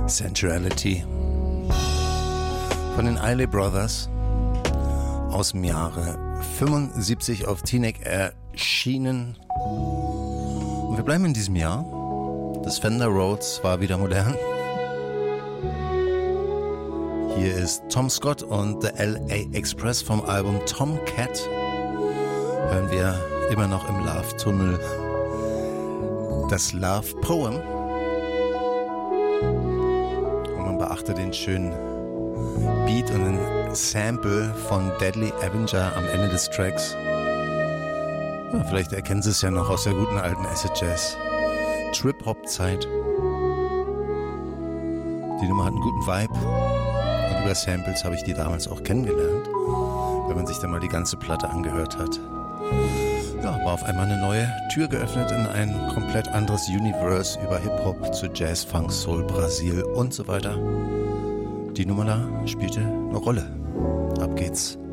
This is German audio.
Sensuality von den Isley Brothers aus dem Jahre 75 auf Teaneck erschienen. Und wir bleiben in diesem Jahr. Das Fender Rhodes war wieder modern. Hier ist Tom Scott und The LA Express vom Album Tomcat. Hören wir immer noch im Love-Tunnel das Love Poem. Und man beachte den schönen Beat und den Sample von Deadly Avenger am Ende des Tracks. Ja, vielleicht erkennen Sie es ja noch aus der guten alten Acid Jazz Trip-Hop-Zeit. Die Nummer hat einen guten Vibe und über Samples habe ich die damals auch kennengelernt, wenn man sich dann mal die ganze Platte angehört hat. Ja, war auf einmal eine neue Tür geöffnet in ein komplett anderes Universe über Hip-Hop zu Jazz, Funk, Soul, Brasil und so weiter. Die Nummer da spielte eine Rolle. Ab geht's.